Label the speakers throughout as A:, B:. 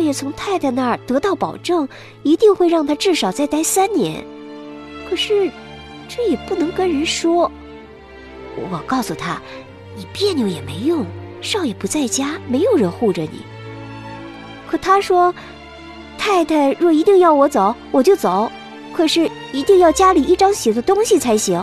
A: 爷从太太那儿得到保证，一定会让他至少再待3年。可是这也不能跟人说。我告诉他，你别扭也没用，少爷不在家，没有人护着你。可他说，太太若一定要我走，我就走，可是一定要家里一张写的东西才行。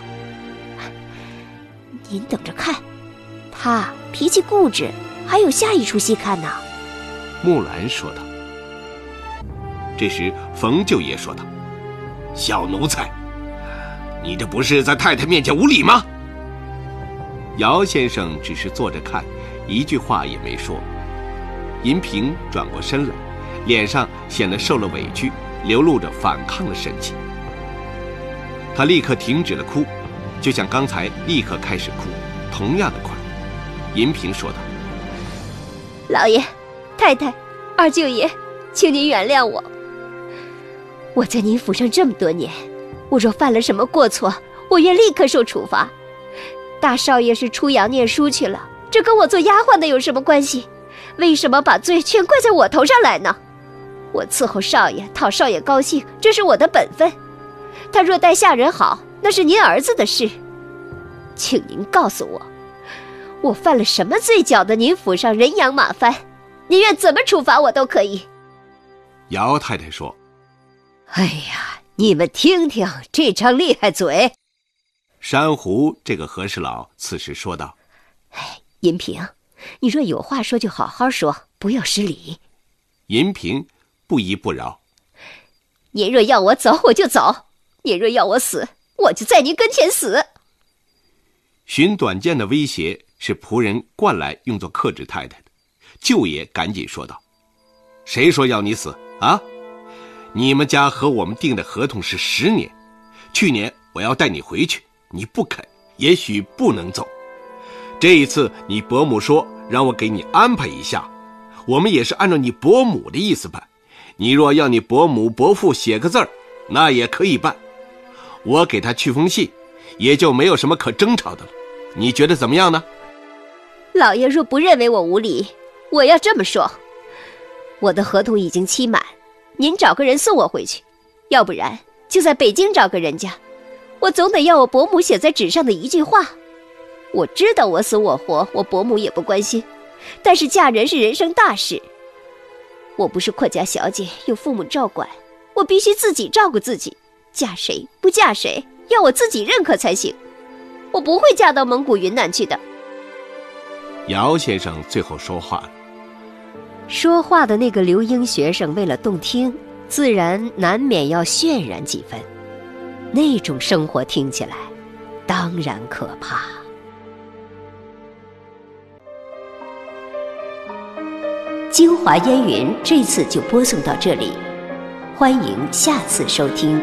A: 您等着看，他脾气固执，还有下一出戏看呢。
B: 木兰说道。这时冯舅爷说道：小奴才，你这不是在太太面前无礼吗？姚先生只是坐着看，一句话也没说。银萍转过身来，脸上显得受了委屈，流露着反抗的神情。他立刻停止了哭，就像刚才立刻开始哭，同样的快。银萍说道：
A: 老爷、太太、二舅爷，请您原谅我。我在您府上这么多年，我若犯了什么过错，我愿立刻受处罚。大少爷是出洋念书去了，这跟我做丫鬟的有什么关系？为什么把罪全怪在我头上来呢？我伺候少爷，讨少爷高兴，这是我的本分。他若待下人好，那是您儿子的事。请您告诉我，我犯了什么罪，搅得您府上人仰马翻？您愿怎么处罚我都可以。
B: 姚太太说：
C: 哎呀，你们听听这张厉害嘴。
B: 珊瑚这个和事佬此时说道：
A: 银萍，你若有话说就好好说，不要失礼。
B: 银萍不依不饶：
A: 您若要我走，我就走；您若要我死，我就在您跟前死。
B: 寻短见的威胁是仆人惯来用作克制太太的。舅爷赶紧说道：谁说要你死啊？你们家和我们订的合同是10年，去年我要带你回去，你不肯，也许不能走。这一次你伯母说让我给你安排一下，我们也是按照你伯母的意思办。你若要你伯母伯父写个字儿，那也可以办。我给他去封信，也就没有什么可争吵的了。你觉得怎么样呢？
A: 老爷若不认为我无礼，我要这么说，我的合同已经期满，您找个人送我回去，要不然就在北京找个人家。我总得要我伯母写在纸上的一句话。我知道我死我活，我伯母也不关心，但是嫁人是人生大事。我不是阔家小姐，有父母照管，我必须自己照顾自己。嫁谁不嫁谁，要我自己认可才行。我不会嫁到蒙古云南去的。
B: 姚先生最后说话了。
A: 说话的那个留英学生为了动听，自然难免要渲染几分。那种生活听起来当然可怕。京华烟云这次就播送到这里，欢迎下次收听。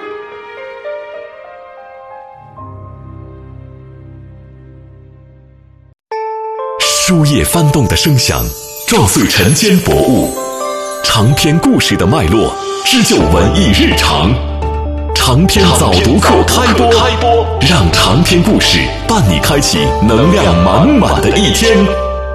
D: 书页翻动的声响，撞碎尘间薄雾，长篇故事的脉络，织就文艺日常。长篇早读课开播，让长篇故事伴你开启能量满满的一天。